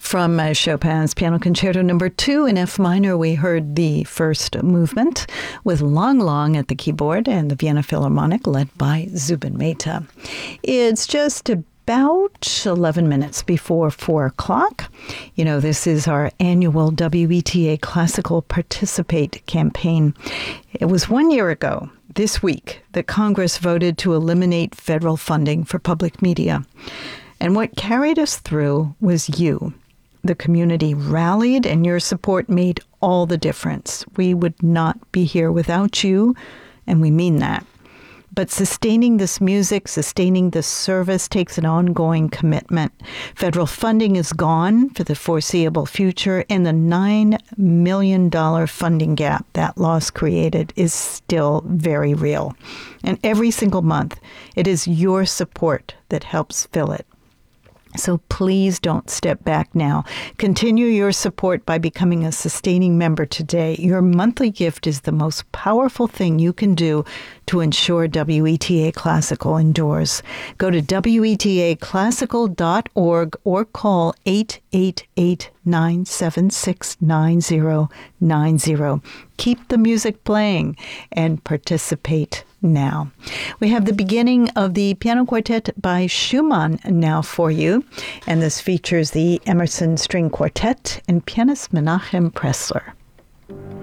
From Chopin's Piano Concerto No. 2 in F minor, we heard the first movement with Lang Lang at the keyboard and the Vienna Philharmonic led by Zubin Mehta. It's just about 11 minutes before 4 o'clock. You know, this is our annual WETA Classical Participate campaign. It was 1 year ago this week that Congress voted to eliminate federal funding for public media. And what carried us through was you. The community rallied, and your support made all the difference. We would not be here without you, and we mean that. But sustaining this music, sustaining this service takes an ongoing commitment. Federal funding is gone for the foreseeable future, and the $9 million funding gap that loss created is still very real. And every single month, it is your support that helps fill it. So please don't step back now. Continue your support by becoming a sustaining member today. Your monthly gift is the most powerful thing you can do to ensure WETA Classical endures. Go to WETAclassical.org or call 888-976-9090. Keep the music playing and participate now. We have the beginning of the piano quartet by Schumann now for you, and this features the Emerson String Quartet and pianist Menachem Pressler.